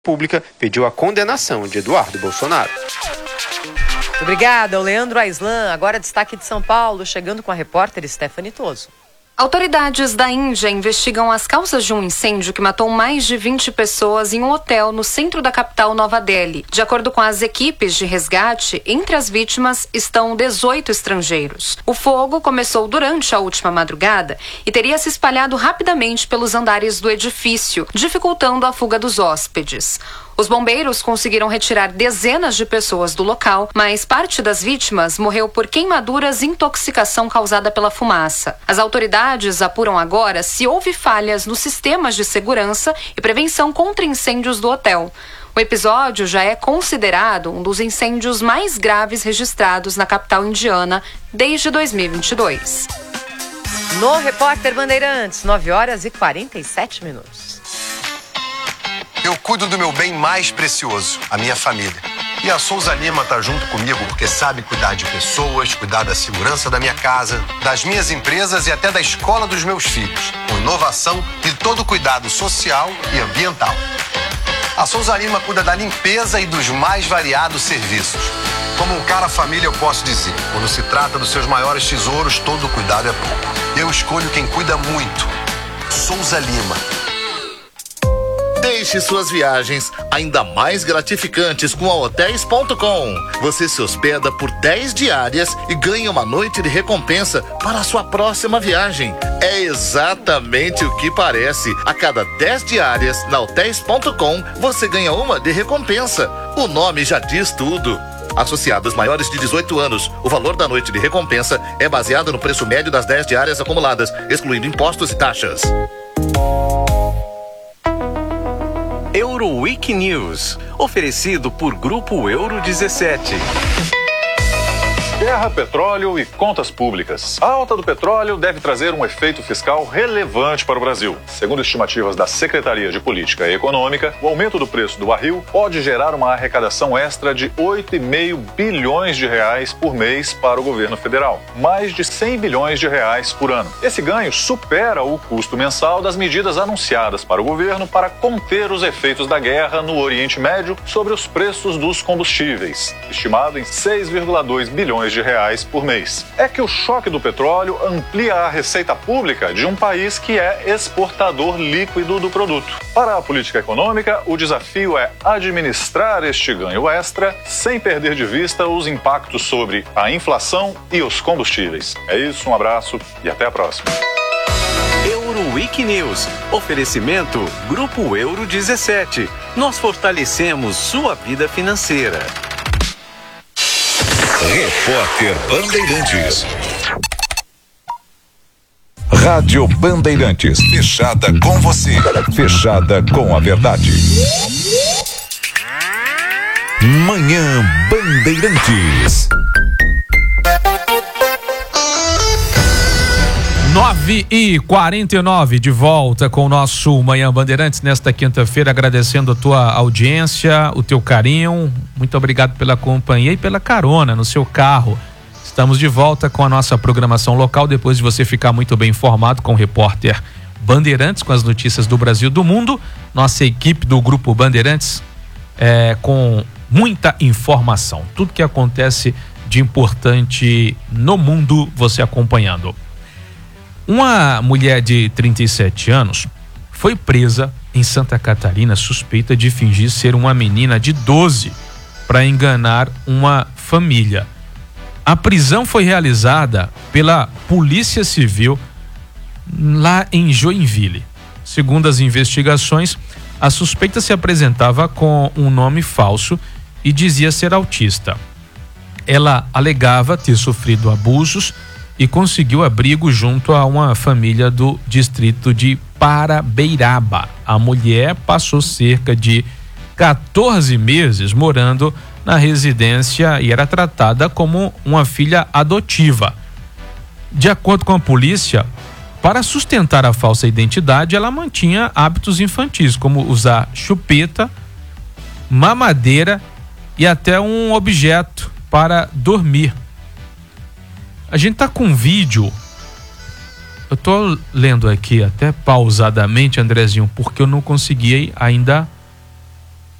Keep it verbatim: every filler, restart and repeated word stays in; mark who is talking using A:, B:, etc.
A: Pública pediu a condenação de Eduardo Bolsonaro.
B: Obrigada, Leandro Aislan. Agora destaque de São Paulo, chegando com a repórter Stephanie Toso.
C: Autoridades da Índia investigam as causas de um incêndio que matou mais de vinte pessoas em um hotel no centro da capital Nova Delhi. De acordo com as equipes de resgate, entre as vítimas estão dezoito estrangeiros. O fogo começou durante a última madrugada e teria se espalhado rapidamente pelos andares do edifício, dificultando a fuga dos hóspedes. Os bombeiros conseguiram retirar dezenas de pessoas do local, mas parte das vítimas morreu por queimaduras e intoxicação causada pela fumaça. As autoridades apuram agora se houve falhas nos sistemas de segurança e prevenção contra incêndios do hotel. O episódio já é considerado um dos incêndios mais graves registrados na capital indiana desde dois mil e vinte e dois.
B: No Repórter Bandeirantes, nove horas e quarenta e sete minutos.
D: Eu cuido do meu bem mais precioso, a minha família. E a Souza Lima tá junto comigo porque sabe cuidar de pessoas, cuidar da segurança da minha casa, das minhas empresas e até da escola dos meus filhos, com inovação e todo cuidado social e ambiental. A Souza Lima cuida da limpeza e dos mais variados serviços. Como um cara família, eu posso dizer, quando se trata dos seus maiores tesouros, todo cuidado é bom. Eu escolho quem cuida muito. Souza Lima.
E: Deixe suas viagens ainda mais gratificantes com a hotéis ponto com. Você se hospeda por dez diárias e ganha uma noite de recompensa para a sua próxima viagem. É exatamente o que parece. A cada dez diárias na hotéis ponto com, você ganha uma de recompensa. O nome já diz tudo. Associados maiores de dezoito anos, o valor da noite de recompensa é baseado no preço médio das dez diárias acumuladas, excluindo impostos e taxas.
F: Euroweek News, oferecido por Grupo Euro dezessete.
G: Guerra, petróleo e contas públicas. A alta do petróleo deve trazer um efeito fiscal relevante para o Brasil. Segundo estimativas da Secretaria de Política Econômica, o aumento do preço do barril pode gerar uma arrecadação extra de oito vírgula cinco bilhões de reais por mês para o governo federal, mais de cem bilhões de reais por ano. Esse ganho supera o custo mensal das medidas anunciadas para o governo para conter os efeitos da guerra no Oriente Médio sobre os preços dos combustíveis, estimado em seis vírgula dois bilhões de reais por mês. É que o choque do petróleo amplia a receita pública de um país que é exportador líquido do produto. Para a política econômica, o desafio é administrar este ganho extra sem perder de vista os impactos sobre a inflação e os combustíveis. É isso, um abraço e até a próxima.
F: Euroweek News, oferecimento Grupo Euro dezessete. Nós fortalecemos sua vida financeira.
H: Repórter Bandeirantes. Rádio Bandeirantes. Fechada com você. Fechada com a verdade. Manhã Bandeirantes.
I: nove e quarenta e nove, de volta com o nosso Manhã Bandeirantes nesta quinta-feira, agradecendo a tua audiência, o teu carinho. Muito obrigado pela companhia e pela carona no seu carro. Estamos de volta com a nossa programação local, depois de você ficar muito bem informado com o repórter Bandeirantes, com as notícias do Brasil e do mundo. Nossa equipe do Grupo Bandeirantes é, com muita informação. Tudo que acontece de importante no mundo, você acompanhando. Uma mulher de trinta e sete anos foi presa em Santa Catarina suspeita de fingir ser uma menina de doze para enganar uma família. A prisão foi realizada pela Polícia Civil lá em Joinville. Segundo as investigações, a suspeita se apresentava com um nome falso e dizia ser autista. Ela alegava ter sofrido abusos e conseguiu abrigo junto a uma família do distrito de Parabeiraba. A mulher passou cerca de quatorze meses morando na residência e era tratada como uma filha adotiva. De acordo com a polícia, para sustentar a falsa identidade, ela mantinha hábitos infantis, como usar chupeta, mamadeira e até um objeto para dormir. A gente tá com um vídeo, eu tô lendo aqui até pausadamente, Andrezinho, porque eu não consegui ainda